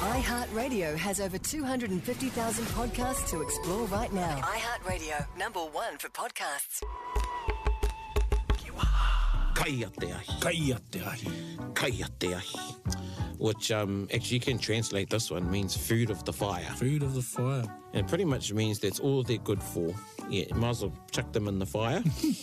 iHeartRadio has over 250,000 podcasts to explore right now. iHeartRadio, #1 for podcasts. Kaya te ahi. Kaya te ahi. Kaya te ahi. Which actually you can translate this one, means food of the fire. Food of the fire. And it pretty much means that's all they're good for. Yeah, you might as well chuck them in the fire.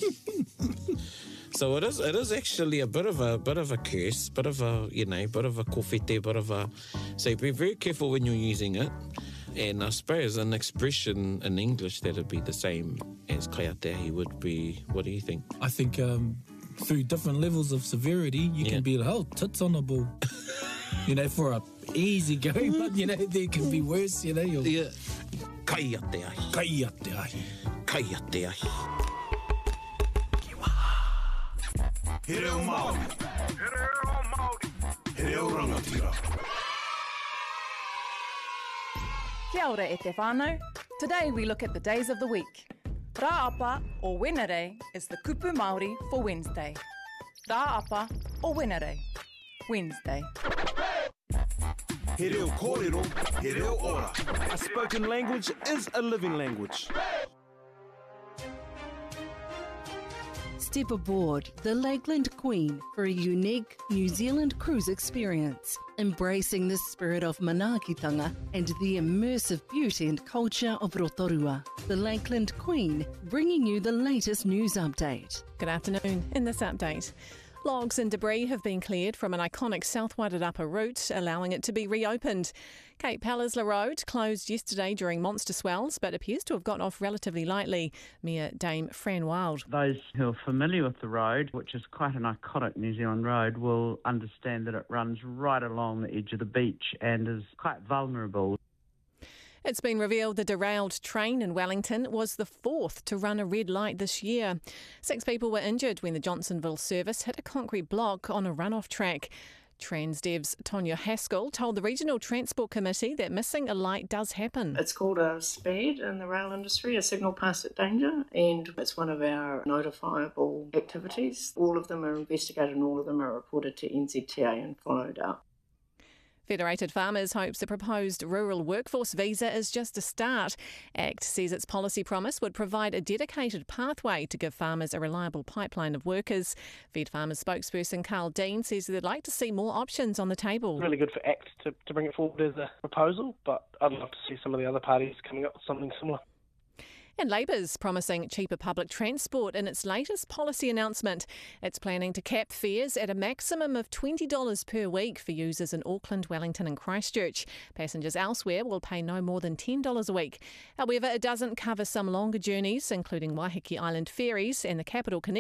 So it is actually a bit of a curse, bit of a kofete, bit of a. So be very careful when you're using it. And I suppose an expression in English that'd be the same as kaya te ahi would be. What do you think? I think through different levels of severity, you can be like, tits on the ball. For a easy go, but there can be worse. Yeah. Kaya te ahi. Kaya te ahi. Kaya te ahi. He reo Māori. He reo Māori. He reo rangatira. Kia ora e te whānau. Today we look at the days of the week. Rāapa or Wenere is the kupu Māori for Wednesday. Rāapa or Wenere, Wednesday. He reo kōrero. He reo ora. A spoken language is a living language. Step aboard the Lakeland Queen for a unique New Zealand cruise experience, embracing the spirit of manaakitanga and the immersive beauty and culture of Rotorua. The Lakeland Queen, bringing you the latest news update. Good afternoon. In this update, logs and debris have been cleared from an iconic South Wairarapa route, allowing it to be reopened. Cape Palliser Road closed yesterday during monster swells, but appears to have got off relatively lightly. Mayor Dame Fran Wild. Those who are familiar with the road, which is quite an iconic New Zealand road, will understand that it runs right along the edge of the beach and is quite vulnerable. It's been revealed the derailed train in Wellington was the fourth to run a red light this year. 6 people were injured when the Johnsonville service hit a concrete block on a runoff track. Transdev's Tonya Haskell told the Regional Transport Committee that missing a light does happen. It's called a SPAD in the rail industry, a signal past at danger, and it's one of our notifiable activities. All of them are investigated and all of them are reported to NZTA and followed up. Federated Farmers hopes the proposed rural workforce visa is just a start. ACT says its policy promise would provide a dedicated pathway to give farmers a reliable pipeline of workers. Fed Farmers spokesperson Carl Dean says they'd like to see more options on the table. Really good for ACT to bring it forward as a proposal, but I'd love to see some of the other parties coming up with something similar. And Labour's promising cheaper public transport in its latest policy announcement. It's planning to cap fares at a maximum of $20 per week for users in Auckland, Wellington and Christchurch. Passengers elsewhere will pay no more than $10 a week. However, it doesn't cover some longer journeys, including Waiheke Island ferries and the Capital Connect.